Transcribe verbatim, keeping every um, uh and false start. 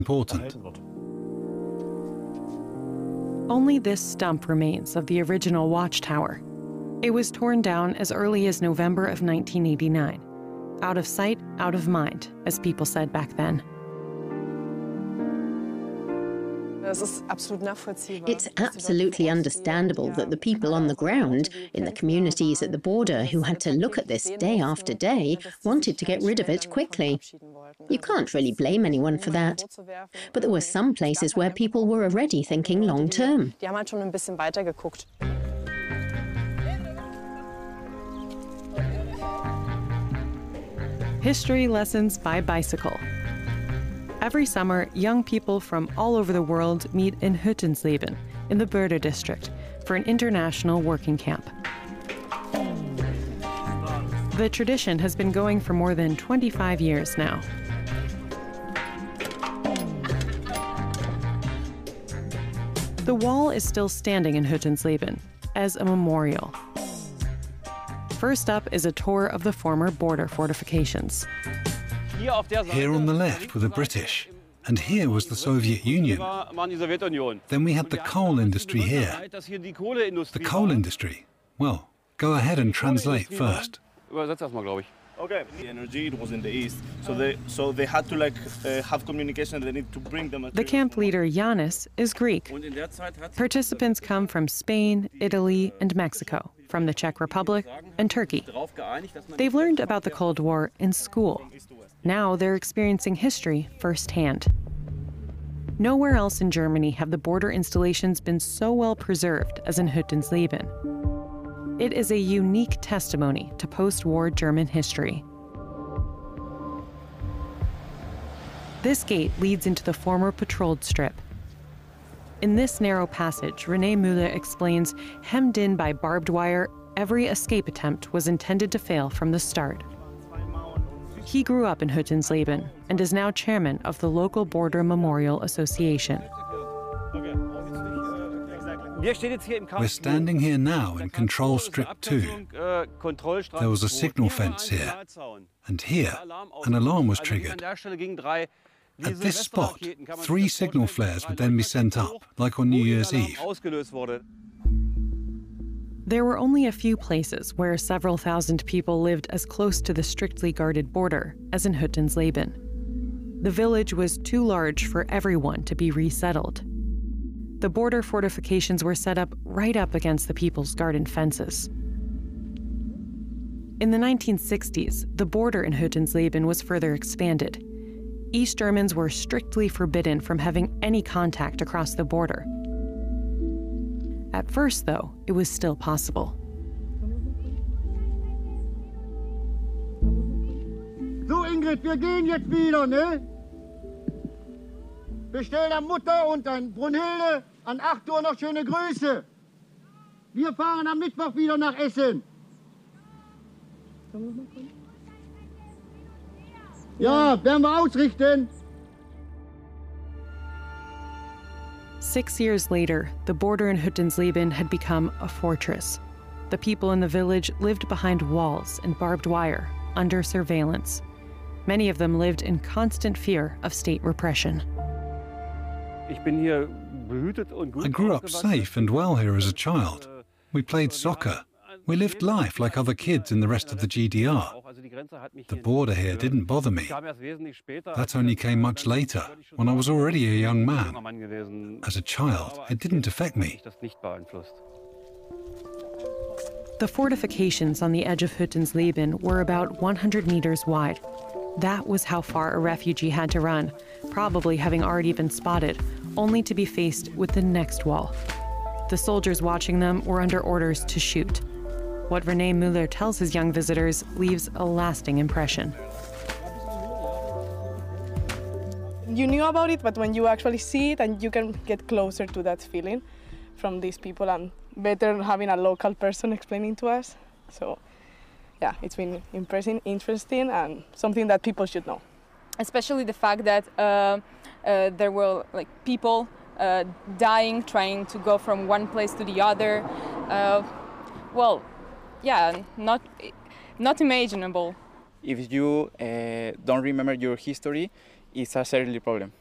important. Only this stump remains of the original watchtower. It was torn down as early as November of nineteen eighty-nine. Out of sight, out of mind, as people said back then. It's absolutely understandable that the people on the ground, in the communities at the border who had to look at this day after day, wanted to get rid of it quickly. You can't really blame anyone for that. But there were some places where people were already thinking long term. History lessons by bicycle. Every summer, young people from all over the world meet in Hüttensleben, in the Börde district, for an international working camp. The tradition has been going for more than twenty-five years now. The wall is still standing in Hüttensleben as a memorial. First up is a tour of the former border fortifications. Here on the left were the British, and here was the Soviet Union. Then we had the coal industry here. The coal industry? Well, go ahead and translate first. Okay. The energy, it was in the east, so they so they had to like uh, have communication. They need to bring them. The camp leader Yanis is Greek. Participants come from Spain, Italy, and Mexico, from the Czech Republic and Turkey. They've learned about the Cold War in school. Now they're experiencing history firsthand. Nowhere else in Germany have the border installations been so well preserved as in Hüttensleben. It is a unique testimony to post-war German history. This gate leads into the former patrolled strip. In this narrow passage, René Müller explains, hemmed in by barbed wire, every escape attempt was intended to fail from the start. He grew up in Hüttensleben and is now chairman of the local Border Memorial Association. We're standing here now in Control Strip two. There was a signal fence here, and here an alarm was triggered. At this spot, three signal flares would then be sent up, like on New Year's Eve. There were only a few places where several thousand people lived as close to the strictly guarded border as in Hüttensleben. The village was too large for everyone to be resettled. The border fortifications were set up right up against the people's garden fences. In the nineteen sixties, the border in Hüttensleben was further expanded. East Germans were strictly forbidden from having any contact across the border. At first, though, it was still possible. So, Ingrid, wir gehen jetzt wieder, ne? Bestell der Mutter und an Brunhilde an acht Uhr noch schöne Grüße. Wir fahren am Mittwoch wieder nach Essen. Ja, werden wir ausrichten. Six years later, the border in Hüttensleben had become a fortress. The people in the village lived behind walls and barbed wire, under surveillance. Many of them lived in constant fear of state repression. I grew up safe and well here as a child. We played soccer. We lived life like other kids in the rest of the G D R. The border here didn't bother me. That only came much later, when I was already a young man. As a child, it didn't affect me. The fortifications on the edge of Hüttensleben were about one hundred meters wide. That was how far a refugee had to run, probably having already been spotted, only to be faced with the next wall. The soldiers watching them were under orders to shoot. What René Müller tells his young visitors leaves a lasting impression. You knew about it, but when you actually see it and you can get closer to that feeling from these people, and better having a local person explaining to us. So yeah, it's been impressive, interesting, and something that people should know. Especially the fact that uh, uh, there were like people uh, dying, trying to go from one place to the other. Uh, well, yeah, not, not imaginable. If you uh, don't remember your history, it's a serious problem.